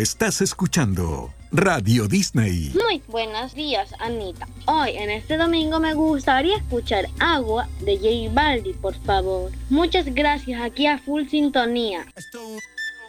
Estás escuchando Radio Disney. Muy buenos días, Anita. Hoy, en este domingo, me gustaría escuchar Agua de J Balvin, por favor. Muchas gracias, aquí a full sintonía.